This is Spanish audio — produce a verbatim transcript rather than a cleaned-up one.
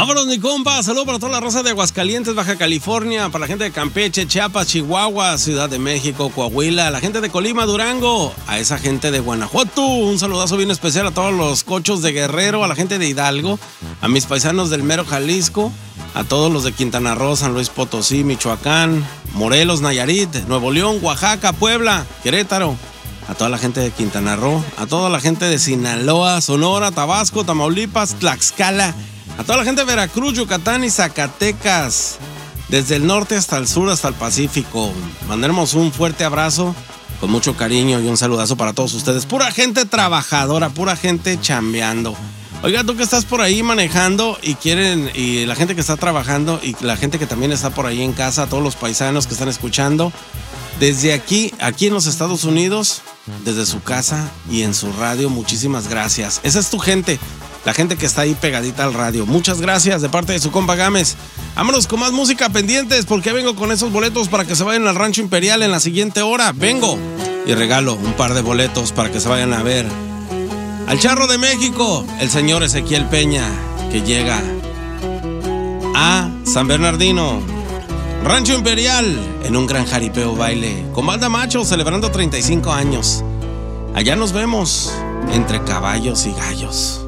Vámonos, mi compa. Saludos para toda la raza de Aguascalientes, Baja California, para la gente de Campeche, Chiapas, Chihuahua, Ciudad de México, Coahuila, la gente de Colima, Durango, a esa gente de Guanajuato. Un saludazo bien especial a todos los cochos de Guerrero, a la gente de Hidalgo, a mis paisanos del mero Jalisco, a todos los de Quintana Roo, San Luis Potosí, Michoacán, Morelos, Nayarit, Nuevo León, Oaxaca, Puebla, Querétaro, a toda la gente de Quintana Roo, a toda la gente de Sinaloa, Sonora, Tabasco, Tamaulipas, Tlaxcala, a toda la gente de Veracruz, Yucatán y Zacatecas, desde el norte hasta el sur, hasta el Pacífico. Mandaremos un fuerte abrazo con mucho cariño y un saludazo para todos ustedes. Pura gente trabajadora, pura gente chambeando. Oiga, tú que estás por ahí manejando y quieren, y la gente que está trabajando y la gente que también está por ahí en casa, todos los paisanos que están escuchando, desde aquí, aquí en los Estados Unidos, desde su casa y en su radio, muchísimas gracias. Esa es tu gente, la gente que está ahí pegadita al radio. Muchas gracias de parte de su compa Gámez. Vámonos con más música pendientes porque vengo con esos boletos para que se vayan al Rancho Imperial en la siguiente hora. Vengo y regalo un par de boletos para que se vayan a ver al Charro de México, el señor Ezequiel Peña, que llega a San Bernardino, Rancho Imperial, en un gran jaripeo baile, con Banda Macho celebrando treinta y cinco años. Allá nos vemos, entre caballos y gallos.